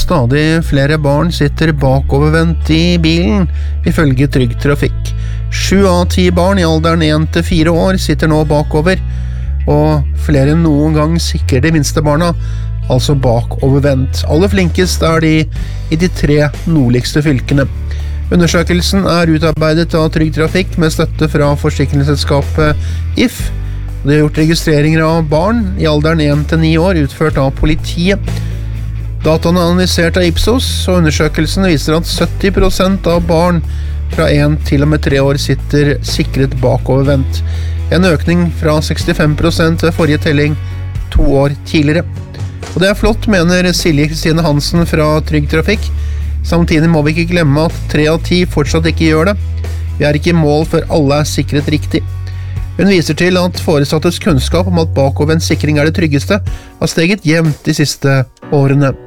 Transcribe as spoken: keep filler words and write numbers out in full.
stadig flere barn sitter bakovervendt i bilen, ifølge Trygg Trafikk. Sju av ti barn i alderen en til fire år sitter nå bakover, og flere enn noen gang sikrer de minste barna, altså bakovervendt. Aller flinkest er de i de tre nordligste fylkene. Undersøkelsen er utarbeidet av Trygg Trafikk med støtte fra forsikringsselskapet I F. Det er gjort registreringer av barn i alderen en til ni år utført av politiet. Dataene er analysert av Ipsos, og undersøkelsen viser at sytti prosent av barn fra en til og med tre år sitter sikret bakovervendt. En økning fra sekstifem prosent ved forrige telling to år tidligere. Og det er flott, mener Silje Kristine Hansen fra Trygg Trafikk. Samtidig må vi ikke glemme at tre av ti fortsatt ikke gjør det. Vi er ikke i mål før alle er sikret riktig. Hun viser til at foresattes kunnskap om at bakovervendt sikring er det tryggeste har steget jevnt de siste årene.